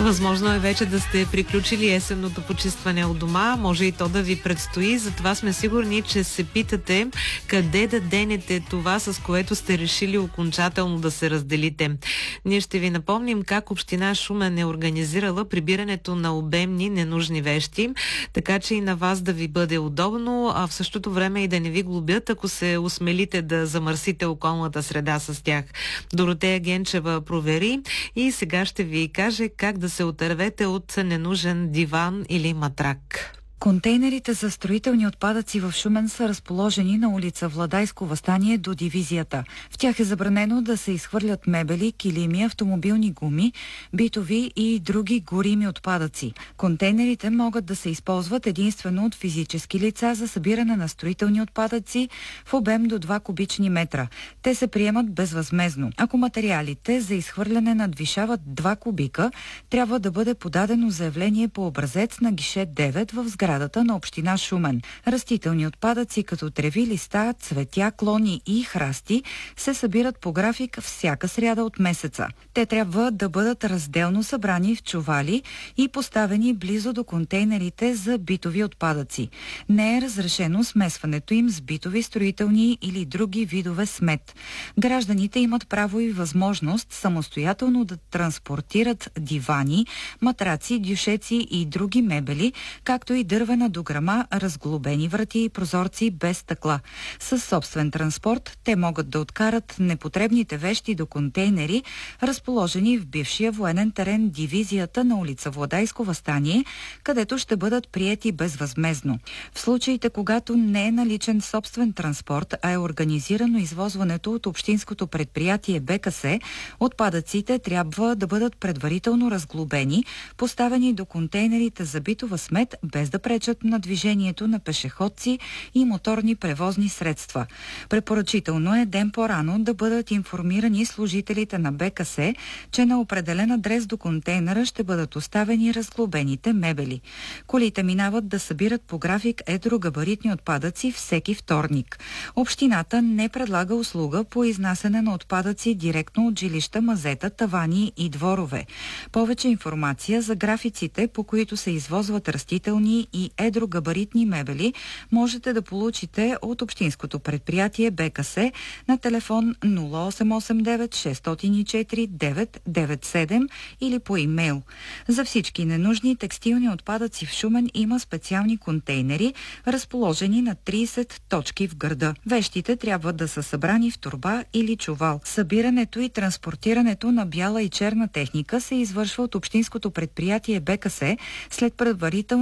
Възможно е вече да сте приключили есенното почистване от дома, може и то да ви предстои, затова сме сигурни, че се питате къде да денете това, с което сте решили окончателно да се разделите. Ние ще ви напомним как община Шумен е организирала прибирането на обемни ненужни вещи, така че и на вас да ви бъде удобно, а в същото време и да не ви глобят, ако се осмелите да замърсите околната среда с тях. Доротея Генчева провери и сега ще ви каже как да се отървете от ненужен диван или матрак. Контейнерите за строителни отпадъци в Шумен са разположени на улица Владайско въстание до дивизията. В тях е забранено да се изхвърлят мебели, килими, автомобилни гуми, битови и други горими отпадъци. Контейнерите могат да се използват единствено от физически лица за събиране на строителни отпадъци в обем до 2 кубични метра. Те се приемат безвъзмездно. Ако материалите за изхвърляне надвишават 2 кубика, трябва да бъде подадено заявление по образец на гише 9 в сградата на община Шумен. Растителни отпадъци като треви, листа, цветя, клони и храсти се събират по график всяка сряда от месеца. Те трябва да бъдат разделно събрани в чували и поставени близо до контейнерите за битови отпадъци. Не е разрешено смесването им с битови, строителни или други видове смет. Гражданите имат право и възможност самостоятелно да транспортират дивани, матраци, дюшеци и други мебели, както и дървена дограма, разглобени врати и прозорци без стъкла. Със собствен транспорт те могат да откарат непотребните вещи до контейнери, разположени в бившия военен терен дивизията на улица Владайско въстание, където ще бъдат приети безвъзмездно. В случаите, когато не е наличен собствен транспорт, а е организирано извозването от общинското предприятие БКС, отпадъците трябва да бъдат предварително разглобени, поставени до контейнерите за битова смет, без да пречат на движението на пешеходци и моторни превозни средства. Препоръчително е ден по-рано да бъдат информирани служителите на БКС, че на определен адрес до контейнера ще бъдат оставени разглобените мебели. Колите минават да събират по график едрогабаритни отпадъци всеки вторник. Общината не предлага услуга по изнасяне на отпадъци директно от жилища, мазета, тавани и дворове. Повече информация за графиците, по които се извозват растителни и едрогабаритни мебели, можете да получите от общинското предприятие БКС на телефон 0889 604 997 или по имейл. За всички ненужни текстилни отпадъци в Шумен има специални контейнери, разположени на 30 точки в града. Вещите трябва да са събрани в торба или чувал. Събирането и транспортирането на бяла и черна техника се извършва от общинското предприятие БКС след предварително